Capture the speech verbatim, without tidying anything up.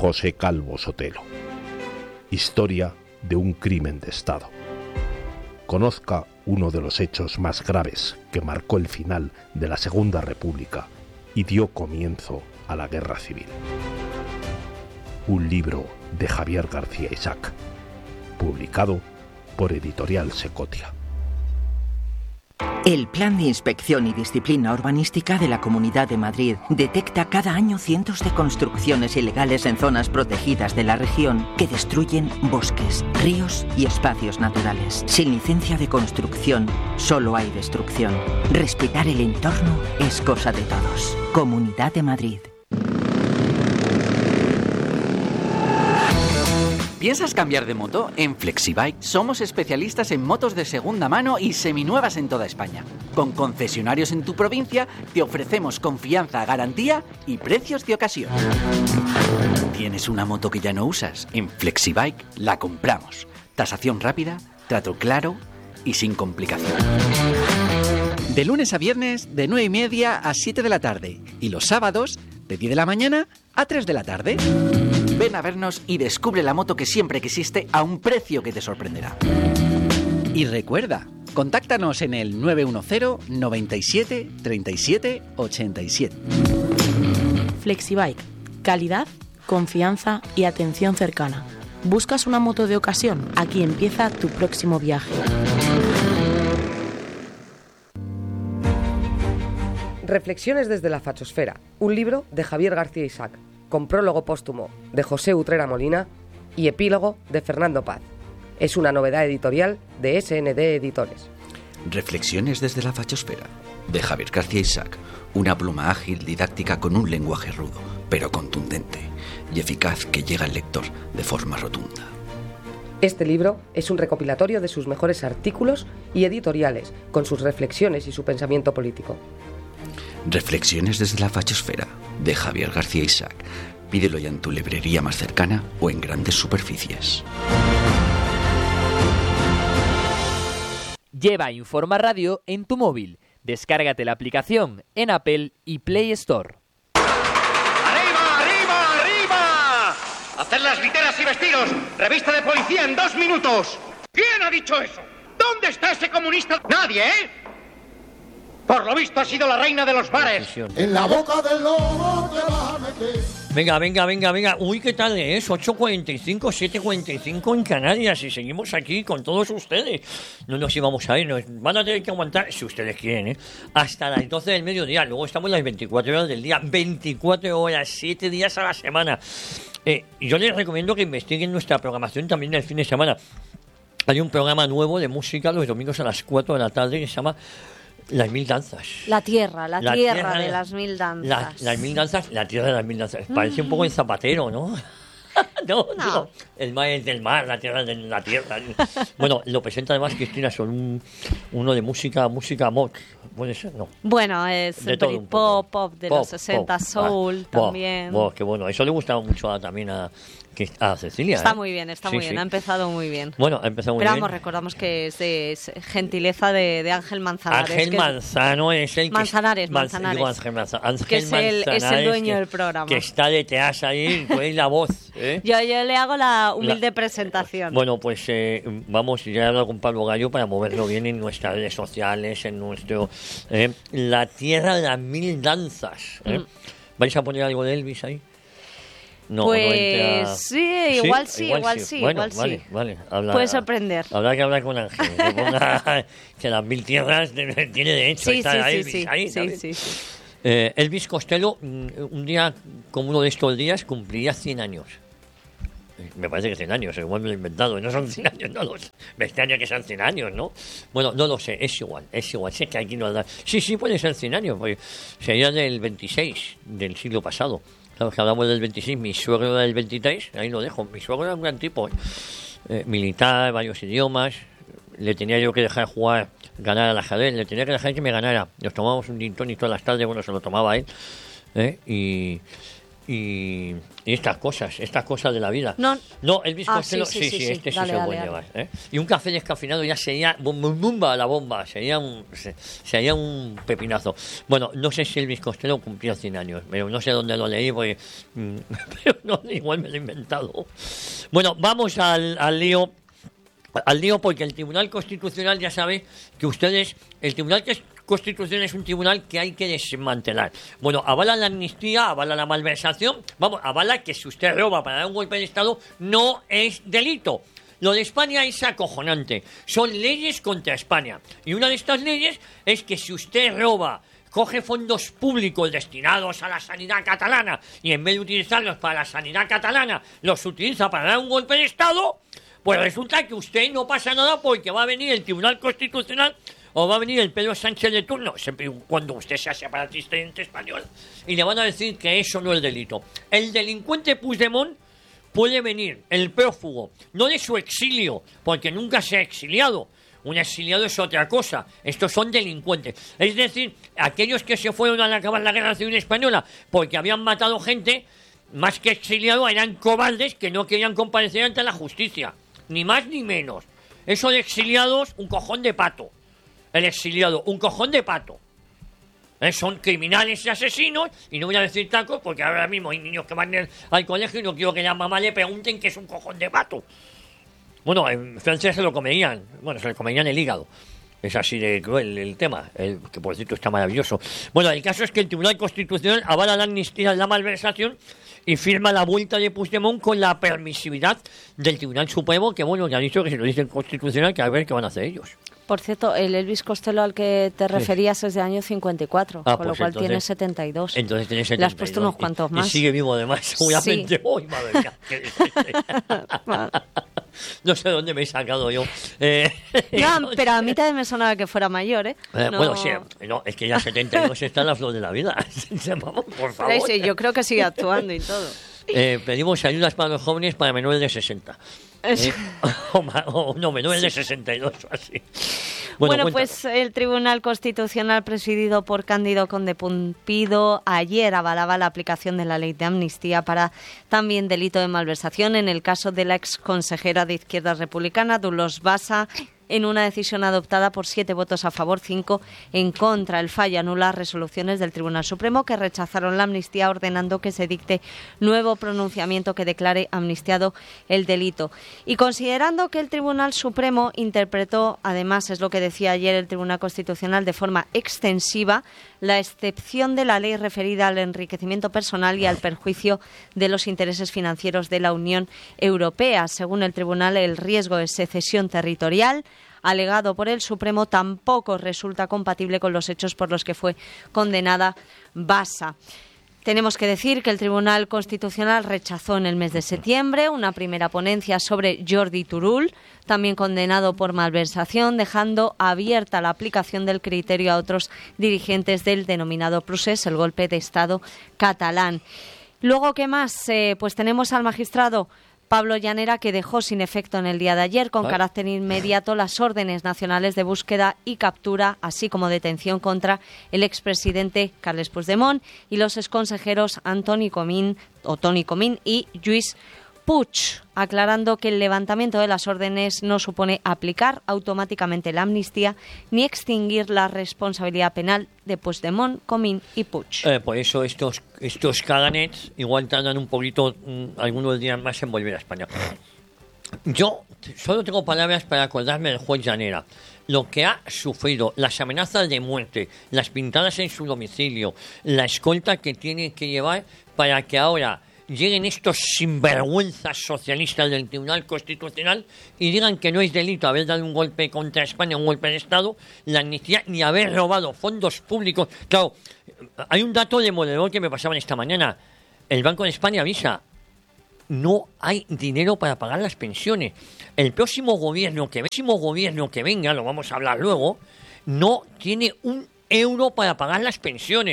José Calvo Sotelo. Historia de un crimen de Estado. Conozca uno de los hechos más graves que marcó el final de la Segunda República y dio comienzo a la Guerra Civil. Un libro de Javier García Isaac, publicado por Editorial Secotia. El Plan de Inspección y Disciplina Urbanística de la Comunidad de Madrid detecta cada año cientos de construcciones ilegales en zonas protegidas de la región que destruyen bosques, ríos y espacios naturales. Sin licencia de construcción, solo hay destrucción. Respetar el entorno es cosa de todos. Comunidad de Madrid. ¿Piensas cambiar de moto? En Flexibike somos especialistas en motos de segunda mano y seminuevas en toda España. Con concesionarios en tu provincia te ofrecemos confianza, garantía y precios de ocasión. ¿Tienes una moto que ya no usas? En Flexibike la compramos. Tasación rápida, trato claro y sin complicación. De lunes a viernes de nueve y media a siete de la tarde y los sábados de diez de la mañana a tres de la tarde. Ven a vernos y descubre la moto que siempre quisiste a un precio que te sorprenderá. Y recuerda, contáctanos en el nueve uno cero, noventa y siete, treinta y siete, ochenta y siete. Flexibike. Calidad, confianza y atención cercana. ¿Buscas una moto de ocasión? Aquí empieza tu próximo viaje. Reflexiones desde la fachosfera. Un libro de Javier García Isaac, con prólogo póstumo de José Utrera Molina y epílogo de Fernando Paz. Es una novedad editorial de ese ene de Editores. Reflexiones desde la fachosfera, de Javier García Isaac. Una pluma ágil, didáctica, con un lenguaje rudo, pero contundente y eficaz que llega al lector de forma rotunda. Este libro es un recopilatorio de sus mejores artículos y editoriales, con sus reflexiones y su pensamiento político. Reflexiones desde la fachosfera, de Javier García Isaac. Pídelo ya en tu librería más cercana o en grandes superficies. Lleva Informa Radio en tu móvil. Descárgate la aplicación en Apple y Play Store. ¡Arriba, arriba, arriba! ¡Hacer las literas y vestidos! ¡Revista de policía en dos minutos! ¿Quién ha dicho eso? ¿Dónde está ese comunista? Nadie, ¿eh? Por lo visto ha sido la reina de los bares. En la boca del lobo te vas a meter. Venga, venga, venga, venga. Uy, ¿qué tal es? ocho cuarenta y cinco, siete cuarenta y cinco en Canarias y seguimos aquí con todos ustedes. No nos íbamos a ir, nos van a tener que aguantar, si ustedes quieren, ¿eh? Hasta las doce del mediodía. Luego estamos las veinticuatro horas del día, veinticuatro horas, siete días a la semana. Eh, yo les recomiendo que investiguen nuestra programación también el fin de semana. Hay un programa nuevo de música los domingos a las cuatro de la tarde que se llama Las Mil Danzas. La tierra, la, la tierra, tierra de las mil danzas. La, las mil danzas, la tierra de las mil danzas. Parece mm. un poco el Zapatero, ¿no? no, no. Digo, el mar es del mar, la tierra de la tierra. Bueno, lo presenta además Cristina Sol, un, uno de música, música mod. ¿Puede ser? No. Bueno, es pop, pop de pop, los sesenta, pop. Soul ah, también. Wow, wow, qué bueno. Eso le gustaba mucho a, también a, a Cecilia. Está ¿eh? muy bien, está sí, muy bien. Sí. Ha empezado muy bien. Bueno, ha empezado muy Pero bien. Pero vamos, recordamos que es, es gentileza de, de Ángel Manzanares. Ángel que Manzano es el que... Manzanares, Manzanares. Digo, Ángel Manzanares. Ángel que es el, es el dueño que, del programa. Que está detrás ahí, tú eres la voz. ¿eh? Yo, yo le hago la humilde la, presentación. Bueno, pues eh, vamos, ya he hablado con Pablo Gallo para moverlo bien en nuestras redes sociales, en nuestro... Eh, la tierra de las mil danzas. ¿eh? Mm. ¿Vais a poner algo de Elvis ahí? No, pues no entra... sí, igual sí, igual, igual sí, sí bueno, igual vale, sí. Vale, habla, puede sorprender. Habrá que hablar con Ángel, que ponga que las mil tierras tiene derecho sí, a estar sí, Elvis sí, ahí, sí, ¿sabes? sí, sí. Eh, Elvis Costello, un día como uno de estos días, cumpliría cien años. Me parece que cien años, igual me lo he inventado. No son cien años, no los. Me extraña que sean cien años, ¿no? Bueno, no lo sé, es igual, es igual. Sé que aquí no da. Sí, sí, puede ser cien años, porque sería del veintiséis del siglo pasado. Sabes que hablamos del veintiséis, mi suegro era del veintitrés, ahí lo dejo. Mi suegro era un gran tipo, ¿eh? Eh, militar, varios idiomas. Le tenía yo que dejar jugar, ganar al ajedrez, le tenía que dejar que me ganara. Nos tomábamos un gin tonic todas las tardes, bueno, se lo tomaba él. ¿eh? Y. y, y estas cosas, estas cosas de la vida. No, no Elvis ah, Costello, sí, sí, sí, sí, sí, sí. este Dale, sí se dale, puede dale. llevar. ¿eh? Y un café descafeinado ya sería bum, bum, bumba la bomba, sería un, se- sería un pepinazo. Bueno, no sé si Elvis Costello cumplió cien años, pero no sé dónde lo leí, porque mm, pero no, igual me lo he inventado. Bueno, vamos al, al lío. Al lío porque el Tribunal Constitucional, ya sabe que ustedes, el Tribunal Constitucional es un tribunal que hay que desmantelar. Bueno, avala la amnistía, avala la malversación, vamos, avala que si usted roba para dar un golpe de Estado no es delito. Lo de España es acojonante, son leyes contra España. Y una de estas leyes es que si usted roba, coge fondos públicos destinados a la sanidad catalana y en vez de utilizarlos para la sanidad catalana, los utiliza para dar un golpe de Estado, pues resulta que usted no pasa nada porque va a venir el Tribunal Constitucional o va a venir el Pedro Sánchez de turno, siempre y cuando usted sea separatista y español, y le van a decir que eso no es delito. El delincuente Puigdemont puede venir, el prófugo, no de su exilio, porque nunca se ha exiliado. Un exiliado es otra cosa. Estos son delincuentes. Es decir, aquellos que se fueron al acabar la Guerra Civil Española porque habían matado gente, más que exiliados, eran cobardes que no querían comparecer ante la justicia. Ni más ni menos. Eso de exiliados, un cojón de pato. El exiliado, un cojón de pato. ¿Eh? Son criminales y asesinos, y no voy a decir tacos porque ahora mismo hay niños que van al colegio y no quiero que la mamá le pregunten que es un cojón de pato. Bueno, en Francia se lo comerían, bueno, se le comerían el hígado. Es así de cruel el tema, el, que por cierto está maravilloso. Bueno, el caso es que el Tribunal Constitucional avala la amnistía y la malversación y firma la vuelta de Puigdemont con la permisividad del Tribunal Supremo, que bueno, ya han dicho que si lo dice el Constitucional, que a ver qué van a hacer ellos. Por cierto, el Elvis Costello al que te referías sí. es de año cincuenta y cuatro, ah, con pues lo cual entonces, tiene setenta y dos. Entonces tiene setenta y dos. Le has puesto unos cuantos y, más. Y sigue vivo además, seguramente. Sí. ¡Uy, madre mía! No sé dónde me he sacado yo. Eh, no, pero a mí también me sonaba que fuera mayor, ¿eh? eh no... Bueno, sí, no, es que ya setenta y dos está en la flor de la vida. Vamos, por favor. Sí, yo creo que sigue actuando y todo. Eh, pedimos ayudas para los jóvenes para menores de sesenta. Eh, o, o no, menores de sesenta y dos o así. Bueno, bueno pues el Tribunal Constitucional presidido por Cándido Conde Pumpido ayer avalaba la aplicación de la ley de amnistía para también delito de malversación en el caso de la exconsejera de Izquierda Republicana, Dolors Bassa, en una decisión adoptada por siete votos a favor, cinco en contra. El fallo anula resoluciones del Tribunal Supremo que rechazaron la amnistía, ordenando que se dicte nuevo pronunciamiento que declare amnistiado el delito. Y considerando que el Tribunal Supremo interpretó, además es lo que decía ayer el Tribunal Constitucional, de forma extensiva la excepción de la ley referida al enriquecimiento personal y al perjuicio de los intereses financieros de la Unión Europea. Según el Tribunal, el riesgo de secesión territorial alegado por el Supremo tampoco resulta compatible con los hechos por los que fue condenada Bassa. Tenemos que decir que el Tribunal Constitucional rechazó en el mes de septiembre una primera ponencia sobre Jordi Turull, también condenado por malversación, dejando abierta la aplicación del criterio a otros dirigentes del denominado procés, el golpe de Estado catalán. Luego, ¿qué más? Eh, pues tenemos al magistrado Pablo Llanera, que dejó sin efecto en el día de ayer, con carácter inmediato, las órdenes nacionales de búsqueda y captura, así como detención contra el expresidente Carles Puigdemont y los exconsejeros Antoni Comín, o Toni Comín y Lluís Puig, aclarando que el levantamiento de las órdenes no supone aplicar automáticamente la amnistía ni extinguir la responsabilidad penal de Puigdemont, Comín y Puig. Eh, por eso estos, estos caganets igual tardan un poquito, mm, algunos días más en volver a España. Yo solo tengo palabras para acordarme del juez Llanera. Lo que ha sufrido, las amenazas de muerte, las pintadas en su domicilio, la escolta que tiene que llevar para que ahora lleguen estos sinvergüenzas socialistas del Tribunal Constitucional y digan que no es delito haber dado un golpe contra España, un golpe de Estado, la amnistía, ni haber robado fondos públicos. Claro, hay un dato demoledor que me pasaban esta mañana. El Banco de España avisa, no hay dinero para pagar las pensiones. El próximo gobierno que, el próximo gobierno que venga, lo vamos a hablar luego, no tiene un euro para pagar las pensiones.